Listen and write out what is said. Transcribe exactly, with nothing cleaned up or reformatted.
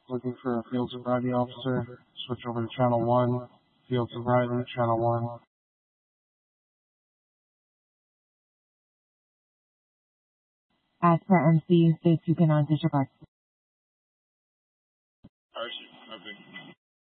looking for a field sobriety officer. Switch over to channel one. Field sobriety, channel one. As per M C, states you cannot disregard